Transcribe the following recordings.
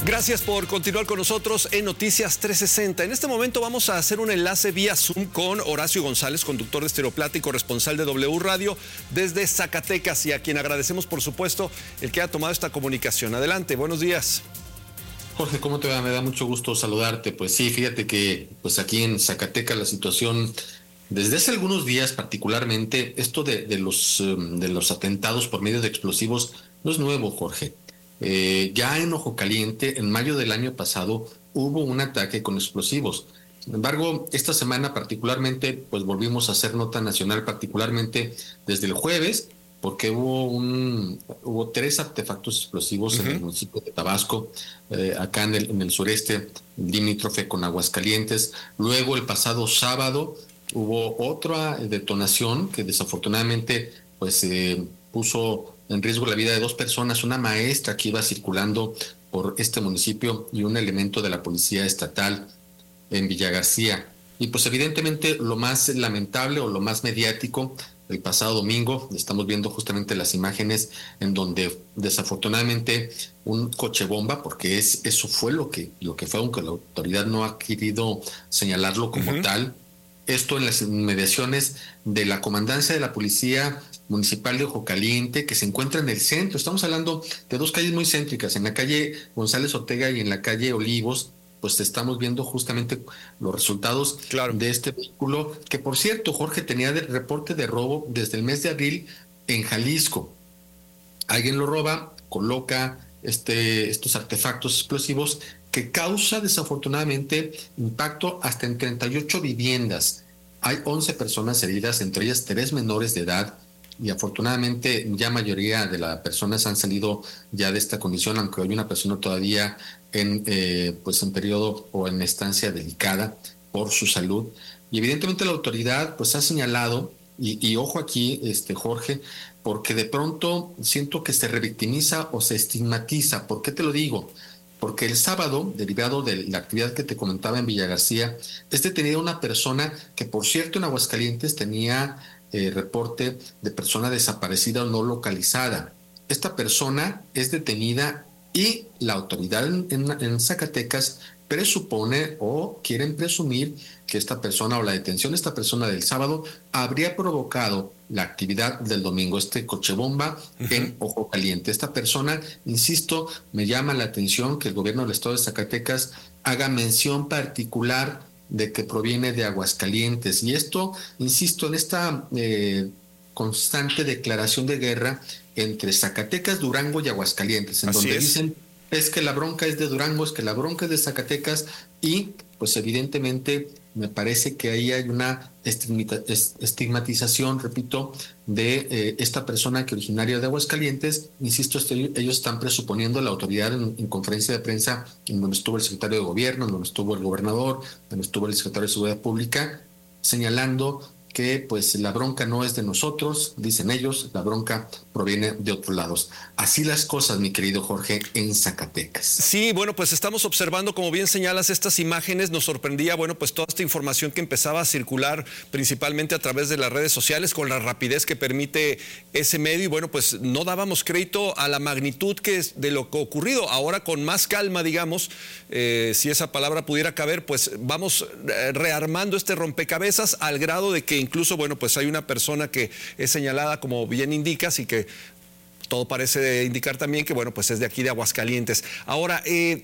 Gracias por continuar con nosotros en Noticias 360. En este momento vamos a hacer un enlace vía Zoom con Horacio González, conductor de Estéreo Plata y corresponsal de W Radio desde Zacatecas, y a quien agradecemos, por supuesto, el que haya tomado esta comunicación. Adelante, buenos días. Jorge, ¿cómo te va? Me da mucho gusto saludarte. Pues sí, fíjate que pues aquí en Zacatecas la situación, desde hace algunos días particularmente, esto de los atentados por medio de explosivos no es nuevo, Jorge. Ya en Ojo Caliente, en mayo del año pasado, hubo un ataque con explosivos. Sin embargo, esta semana particularmente, pues volvimos a hacer nota nacional, particularmente desde el jueves, porque hubo 3 artefactos explosivos en el municipio de Tabasco, acá en el sureste, limítrofe con Aguascalientes. Luego, el pasado sábado, hubo otra detonación que desafortunadamente pues puso en riesgo la vida de 2 personas, una maestra que iba circulando por este municipio y un elemento de la policía estatal en Villa García. Y pues evidentemente lo más lamentable o lo más mediático, el pasado domingo estamos viendo justamente las imágenes en donde desafortunadamente un coche bomba, porque eso fue lo que fue, aunque la autoridad no ha querido señalarlo como tal. Esto en las inmediaciones de la comandancia de la Policía Municipal de Ojo Caliente, que se encuentra en el centro. Estamos hablando de 2 calles muy céntricas, en la calle González Ortega y en la calle Olivos. Pues estamos viendo justamente los resultados de este vehículo, que por cierto, Jorge, tenía reporte de robo desde el mes de abril en Jalisco. Alguien lo roba, coloca estos artefactos explosivos que causa desafortunadamente impacto hasta en 38 viviendas. Hay 11 personas heridas, entre ellas 3 menores de edad, y afortunadamente ya mayoría de las personas han salido ya de esta condición, aunque hay una persona todavía en periodo o en estancia delicada por su salud. Y evidentemente la autoridad pues ha señalado, y ojo aquí, Jorge, porque de pronto siento que se revictimiza o se estigmatiza. ¿Por qué te lo digo? Porque el sábado, derivado de la actividad que te comentaba en Villa García, es detenida una persona que, por cierto, en Aguascalientes tenía reporte de persona desaparecida o no localizada. Esta persona es detenida y la autoridad en Zacatecas presupone o quieren presumir que esta persona o la detención de esta persona del sábado habría provocado la actividad del domingo, este coche bomba en Ojo Caliente. Esta persona, insisto, me llama la atención que el gobierno del estado de Zacatecas haga mención particular de que proviene de Aguascalientes. Y esto, insisto, en esta constante declaración de guerra entre Zacatecas, Durango y Aguascalientes, en donde dicen es que la bronca es de Durango, es que la bronca es de Zacatecas, y pues evidentemente me parece que ahí hay una estigmatización, repito, de esta persona que originaria de Aguascalientes. Insisto, ellos están presuponiendo la autoridad en conferencia de prensa en donde estuvo el secretario de gobierno, en donde estuvo el gobernador, donde estuvo el secretario de Seguridad Pública, señalando que pues la bronca no es de nosotros, dicen ellos, la bronca proviene de otros lados. Así las cosas, mi querido Jorge, en Zacatecas. Sí, bueno, pues estamos observando, como bien señalas, estas imágenes. Nos sorprendía, bueno, pues toda esta información que empezaba a circular principalmente a través de las redes sociales con la rapidez que permite ese medio, y bueno, pues no dábamos crédito a la magnitud de lo que ha ocurrido. Ahora con más calma, digamos, si esa palabra pudiera caber, pues vamos rearmando este rompecabezas al grado de que incluso, bueno, pues hay una persona que es señalada, como bien indicas, y que todo parece indicar también que, bueno, pues es de aquí de Aguascalientes. Ahora,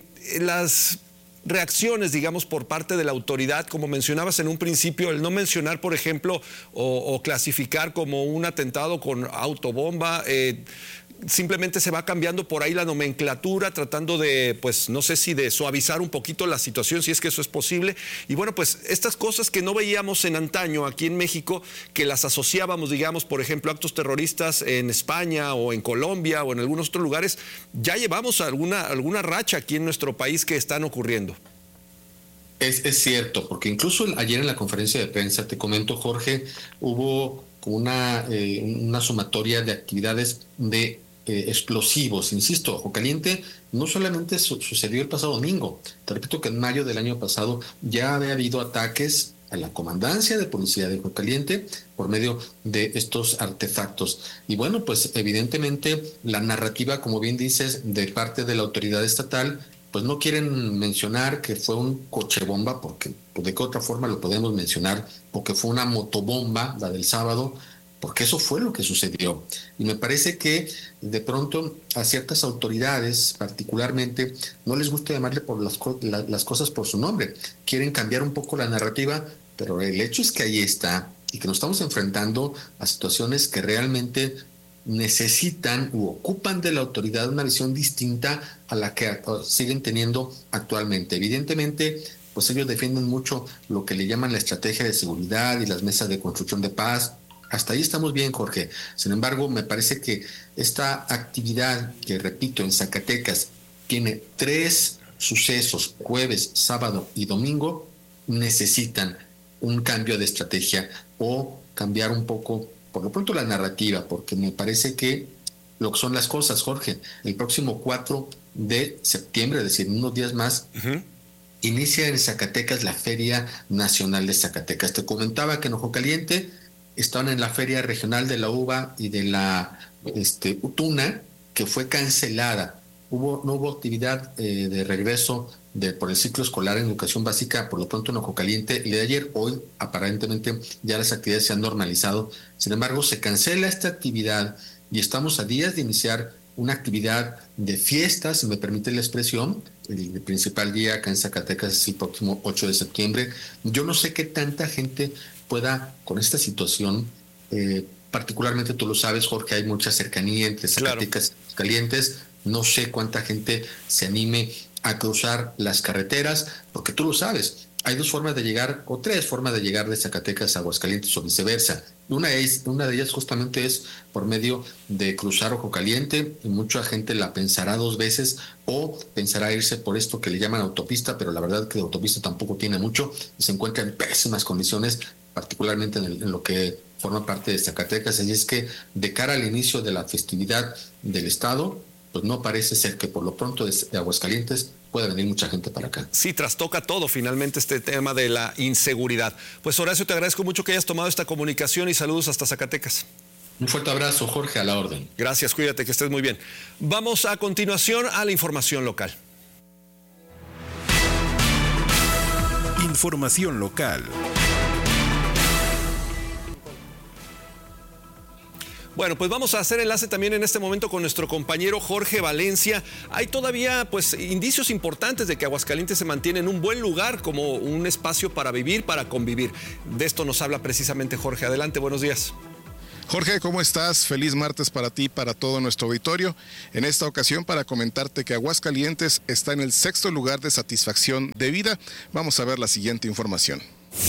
las reacciones, digamos, por parte de la autoridad, como mencionabas en un principio, el no mencionar, por ejemplo, o clasificar como un atentado con autobomba, simplemente se va cambiando por ahí la nomenclatura, tratando de, pues, no sé si de suavizar un poquito la situación, si es que eso es posible. Y bueno, pues estas cosas que no veíamos en antaño aquí en México, que las asociábamos, digamos, por ejemplo, actos terroristas en España o en Colombia o en algunos otros lugares, ya llevamos alguna racha aquí en nuestro país que están ocurriendo. Es cierto, porque incluso ayer en la conferencia de prensa, te comento, Jorge, hubo una sumatoria de actividades de explosivos. Insisto, Ojo Caliente no solamente sucedió el pasado domingo, te repito que en mayo del año pasado ya había habido ataques a la comandancia de policía de Ojo Caliente por medio de estos artefactos. Y bueno, pues evidentemente la narrativa, como bien dices, de parte de la autoridad estatal pues no quieren mencionar que fue un coche bomba, porque pues, de qué otra forma lo podemos mencionar, porque fue una motobomba, la del sábado, porque eso fue lo que sucedió. Y me parece que de pronto a ciertas autoridades, particularmente, no les gusta llamarle por las cosas por su nombre. Quieren cambiar un poco la narrativa, pero el hecho es que ahí está y que nos estamos enfrentando a situaciones que realmente necesitan u ocupan de la autoridad una visión distinta a la que siguen teniendo actualmente. Evidentemente, pues ellos defienden mucho lo que le llaman la estrategia de seguridad y las mesas de construcción de paz. Hasta ahí estamos bien, Jorge. Sin embargo, me parece que esta actividad, que repito, en Zacatecas, tiene 3 sucesos, jueves, sábado y domingo, necesitan un cambio de estrategia o cambiar un poco, por lo pronto, la narrativa, porque me parece que lo que son las cosas, Jorge, el próximo 4 de septiembre, es decir, en unos días más, inicia en Zacatecas la Feria Nacional de Zacatecas. Te comentaba que en Ojo Caliente estaban en la Feria Regional de la Uva y de la Tuna, que fue cancelada. No hubo actividad de regreso por el ciclo escolar en educación básica, por lo pronto en Ojo Caliente. El de ayer, hoy, aparentemente ya las actividades se han normalizado. Sin embargo, se cancela esta actividad y estamos a días de iniciar una actividad de fiesta, si me permite la expresión. El principal día acá en Zacatecas es el próximo 8 de septiembre. Yo no sé qué tanta gente pueda, con esta situación, particularmente tú lo sabes, Jorge, hay mucha cercanía entre Zacatecas y Calientes. No sé cuánta gente se anime a cruzar las carreteras, porque tú lo sabes, hay 2 formas de llegar, o 3 formas de llegar de Zacatecas a Aguascalientes o viceversa. Una de ellas justamente es por medio de cruzar Ojo Caliente, y mucha gente la pensará 2 veces o pensará irse por esto que le llaman autopista, pero la verdad que de autopista tampoco tiene mucho y se encuentra en pésimas condiciones, particularmente en lo que forma parte de Zacatecas. Así es que de cara al inicio de la festividad del Estado, pues no parece ser que por lo pronto de Aguascalientes pueda venir mucha gente para acá. Sí, trastoca todo finalmente este tema de la inseguridad. Pues Horacio, te agradezco mucho que hayas tomado esta comunicación y saludos hasta Zacatecas. Un fuerte abrazo, Jorge, a la orden. Gracias, cuídate, que estés muy bien. Vamos a continuación a la información local. Información local. Bueno, pues vamos a hacer enlace también en este momento con nuestro compañero Jorge Valencia. Hay todavía pues indicios importantes de que Aguascalientes se mantiene en un buen lugar como un espacio para vivir, para convivir. De esto nos habla precisamente Jorge. Adelante, buenos días. Jorge, ¿cómo estás? Feliz martes para ti y para todo nuestro auditorio. En esta ocasión para comentarte que Aguascalientes está en el 6º lugar de satisfacción de vida. Vamos a ver la siguiente información.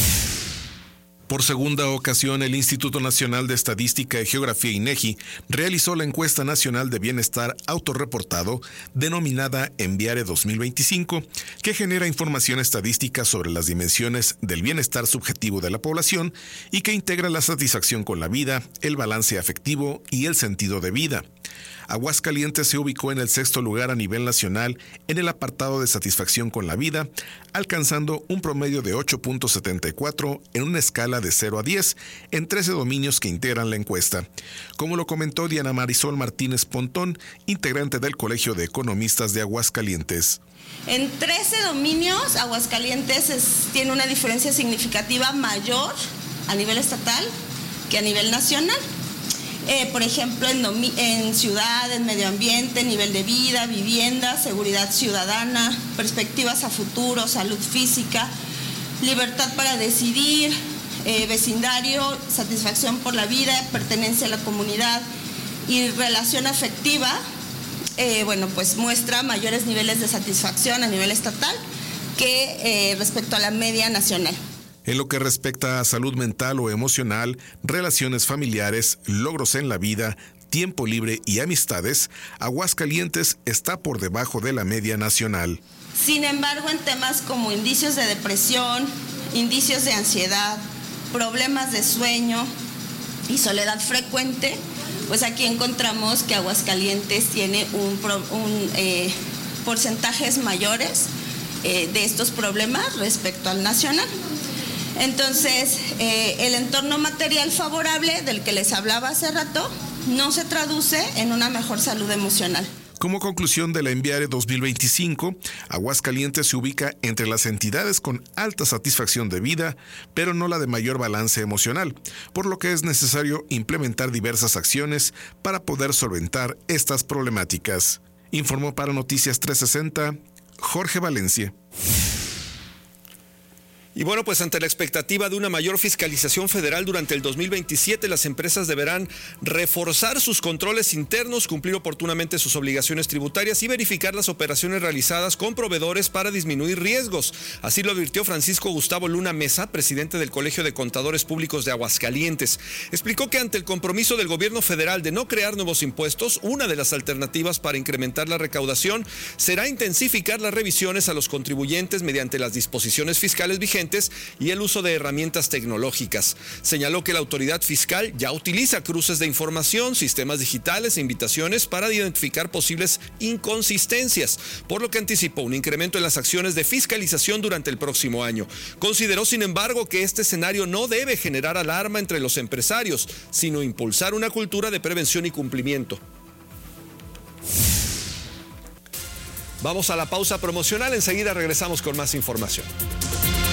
Por segunda ocasión, el Instituto Nacional de Estadística y Geografía INEGI realizó la encuesta nacional de bienestar autorreportado denominada Enviare 2025, que genera información estadística sobre las dimensiones del bienestar subjetivo de la población y que integra la satisfacción con la vida, el balance afectivo y el sentido de vida. Aguascalientes se ubicó en el 6º lugar a nivel nacional en el apartado de satisfacción con la vida, alcanzando un promedio de 8.74 en una escala de 0 a 10 en 13 dominios que integran la encuesta. Como lo comentó Diana Marisol Martínez Pontón, integrante del Colegio de Economistas de Aguascalientes. En 13 dominios, Aguascalientes tiene una diferencia significativa mayor a nivel estatal que a nivel nacional. Por ejemplo, en ciudad, en medio ambiente, nivel de vida, vivienda, seguridad ciudadana, perspectivas a futuro, salud física, libertad para decidir, vecindario, satisfacción por la vida, pertenencia a la comunidad y relación afectiva, pues muestra mayores niveles de satisfacción a nivel estatal que respecto a la media nacional. En lo que respecta a salud mental o emocional, relaciones familiares, logros en la vida, tiempo libre y amistades, Aguascalientes está por debajo de la media nacional. Sin embargo, en temas como indicios de depresión, indicios de ansiedad, problemas de sueño y soledad frecuente, pues aquí encontramos que Aguascalientes tiene porcentajes mayores de estos problemas respecto al nacional. Entonces, el entorno material favorable del que les hablaba hace rato no se traduce en una mejor salud emocional. Como conclusión de la Enviare 2025, Aguascalientes se ubica entre las entidades con alta satisfacción de vida, pero no la de mayor balance emocional, por lo que es necesario implementar diversas acciones para poder solventar estas problemáticas. Informó para Noticias 360, Jorge Valencia. Y bueno, pues ante la expectativa de una mayor fiscalización federal durante el 2027, las empresas deberán reforzar sus controles internos, cumplir oportunamente sus obligaciones tributarias y verificar las operaciones realizadas con proveedores para disminuir riesgos. Así lo advirtió Francisco Gustavo Luna Mesa, presidente del Colegio de Contadores Públicos de Aguascalientes. Explicó que ante el compromiso del gobierno federal de no crear nuevos impuestos, una de las alternativas para incrementar la recaudación será intensificar las revisiones a los contribuyentes mediante las disposiciones fiscales vigentes y el uso de herramientas tecnológicas. Señaló que la autoridad fiscal ya utiliza cruces de información, sistemas digitales e invitaciones para identificar posibles inconsistencias, por lo que anticipó un incremento en las acciones de fiscalización durante el próximo año. Consideró, sin embargo, que este escenario no debe generar alarma entre los empresarios, sino impulsar una cultura de prevención y cumplimiento. Vamos a la pausa promocional, enseguida regresamos con más información.